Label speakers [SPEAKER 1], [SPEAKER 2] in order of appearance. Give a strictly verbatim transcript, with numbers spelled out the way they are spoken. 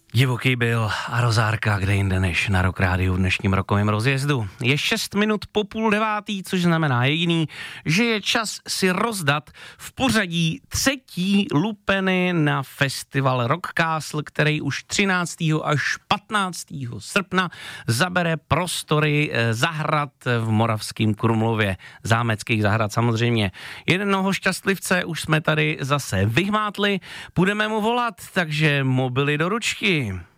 [SPEAKER 1] Divoký byl a rozárka, kde jinde než na Rock Rádiu v dnešním rokovém rozjezdu. Je šest minut po půl devátý, což znamená jediný, že je čas si rozdat v pořadí třetí lupeny na festival Rock Castle, který už třináctého až patnáctého srpna zabere prostory zahrad v Moravském Krumlově. Zámeckých zahrad samozřejmě. Jednoho šťastlivce už jsme tady zase vyhmátli, budeme mu volat, takže mobily do ručky.